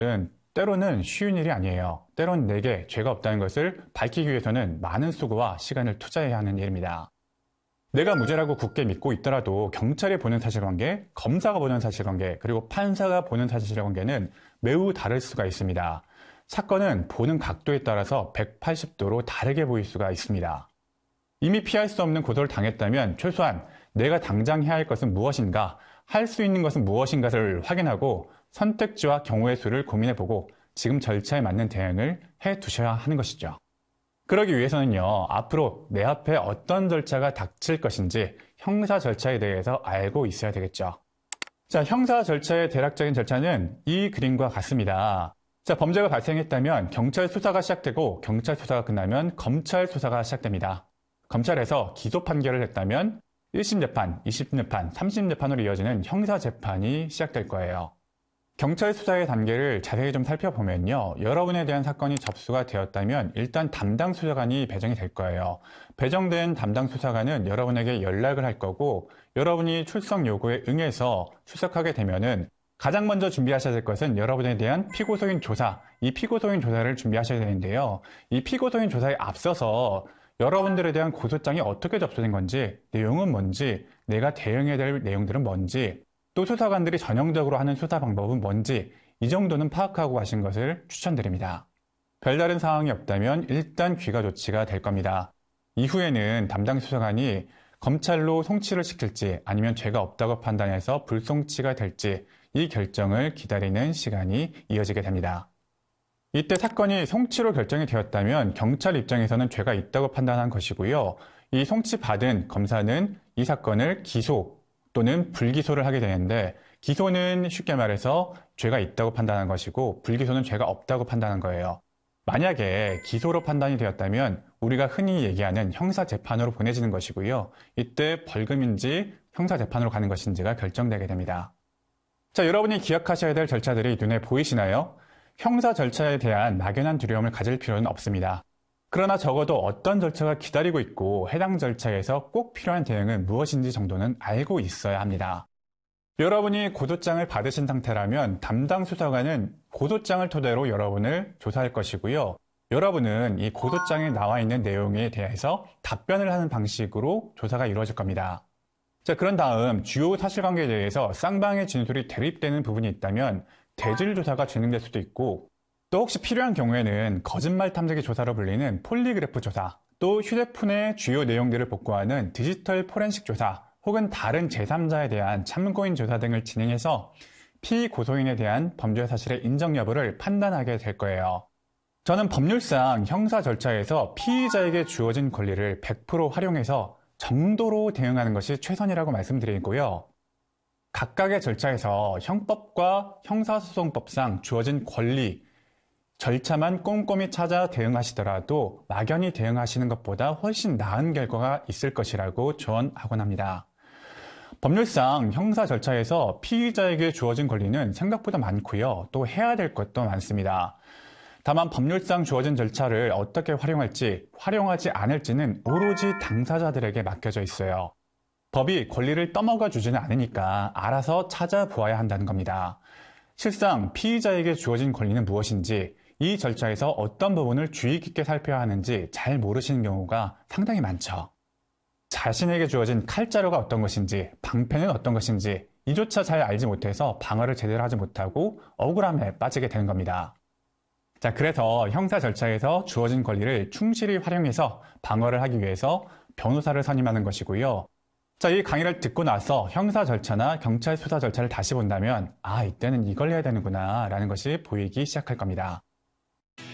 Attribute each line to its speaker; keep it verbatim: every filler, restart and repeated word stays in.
Speaker 1: 은 때로는 쉬운 일이 아니에요. 때론 내게 죄가 없다는 것을 밝히기 위해서는 많은 수고와 시간을 투자해야 하는 일입니다. 내가 무죄라고 굳게 믿고 있더라도 경찰이 보는 사실관계, 검사가 보는 사실관계, 그리고 판사가 보는 사실관계는 매우 다를 수가 있습니다. 사건은 보는 각도에 따라서 백팔십 도로 다르게 보일 수가 있습니다. 이미 피할 수 없는 고소를 당했다면 최소한 내가 당장 해야 할 것은 무엇인가, 할 수 있는 것은 무엇인가를 확인하고 선택지와 경우의 수를 고민해보고 지금 절차에 맞는 대응을 해두셔야 하는 것이죠. 그러기 위해서는요, 앞으로 내 앞에 어떤 절차가 닥칠 것인지 형사 절차에 대해서 알고 있어야 되겠죠. 자, 형사 절차의 대략적인 절차는 이 그림과 같습니다. 자, 범죄가 발생했다면 경찰 수사가 시작되고 경찰 수사가 끝나면 검찰 수사가 시작됩니다. 검찰에서 기소 판결을 했다면 일 심 재판, 이 심 재판, 삼 심 재판으로 이어지는 형사 재판이 시작될 거예요. 경찰 수사의 단계를 자세히 좀 살펴보면요. 여러분에 대한 사건이 접수가 되었다면 일단 담당 수사관이 배정이 될 거예요. 배정된 담당 수사관은 여러분에게 연락을 할 거고 여러분이 출석 요구에 응해서 출석하게 되면은 가장 먼저 준비하셔야 될 것은 여러분에 대한 피고소인 조사, 이 피고소인 조사를 준비하셔야 되는데요. 이 피고소인 조사에 앞서서 여러분들에 대한 고소장이 어떻게 접수된 건지, 내용은 뭔지, 내가 대응해야 될 내용들은 뭔지, 또 수사관들이 전형적으로 하는 수사 방법은 뭔지 이 정도는 파악하고 가신 것을 추천드립니다. 별다른 사항이 없다면 일단 귀가 조치가 될 겁니다. 이후에는 담당 수사관이 검찰로 송치를 시킬지 아니면 죄가 없다고 판단해서 불송치가 될지 이 결정을 기다리는 시간이 이어지게 됩니다. 이때 사건이 송치로 결정이 되었다면 경찰 입장에서는 죄가 있다고 판단한 것이고요. 이 송치받은 검사는 이 사건을 기소 또는 불기소를 하게 되는데 기소는 쉽게 말해서 죄가 있다고 판단한 것이고 불기소는 죄가 없다고 판단한 거예요. 만약에 기소로 판단이 되었다면 우리가 흔히 얘기하는 형사재판으로 보내지는 것이고요. 이때 벌금인지 형사재판으로 가는 것인지가 결정되게 됩니다. 자, 여러분이 기억하셔야 될 절차들이 눈에 보이시나요? 형사 절차에 대한 막연한 두려움을 가질 필요는 없습니다. 그러나 적어도 어떤 절차가 기다리고 있고 해당 절차에서 꼭 필요한 대응은 무엇인지 정도는 알고 있어야 합니다. 여러분이 고소장을 받으신 상태라면 담당 수사관은 고소장을 토대로 여러분을 조사할 것이고요. 여러분은 이 고소장에 나와 있는 내용에 대해서 답변을 하는 방식으로 조사가 이루어질 겁니다. 자, 그런 다음 주요 사실관계에 대해서 쌍방의 진술이 대립되는 부분이 있다면 대질 조사가 진행될 수도 있고 또 혹시 필요한 경우에는 거짓말 탐지기 조사로 불리는 폴리그래프 조사, 또 휴대폰의 주요 내용들을 복구하는 디지털 포렌식 조사 혹은 다른 제삼자에 대한 참고인 조사 등을 진행해서 피고소인에 대한 범죄 사실의 인정 여부를 판단하게 될 거예요. 저는 법률상 형사 절차에서 피의자에게 주어진 권리를 백 퍼센트 활용해서 정도로 대응하는 것이 최선이라고 말씀드리고요. 각각의 절차에서 형법과 형사소송법상 주어진 권리, 절차만 꼼꼼히 찾아 대응하시더라도 막연히 대응하시는 것보다 훨씬 나은 결과가 있을 것이라고 조언하곤 합니다. 법률상 형사 절차에서 피의자에게 주어진 권리는 생각보다 많고요. 또 해야 될 것도 많습니다. 다만 법률상 주어진 절차를 어떻게 활용할지, 활용하지 않을지는 오로지 당사자들에게 맡겨져 있어요. 법이 권리를 떠먹어 주지는 않으니까 알아서 찾아보아야 한다는 겁니다. 실상 피의자에게 주어진 권리는 무엇인지, 이 절차에서 어떤 부분을 주의 깊게 살펴야 하는지 잘 모르시는 경우가 상당히 많죠. 자신에게 주어진 칼자루가 어떤 것인지, 방패는 어떤 것인지 이조차 잘 알지 못해서 방어를 제대로 하지 못하고 억울함에 빠지게 되는 겁니다. 자, 그래서 형사 절차에서 주어진 권리를 충실히 활용해서 방어를 하기 위해서 변호사를 선임하는 것이고요. 자, 이 강의를 듣고 나서 형사 절차나 경찰 수사 절차를 다시 본다면 아, 이때는 이걸 해야 되는구나 라는 것이 보이기 시작할 겁니다.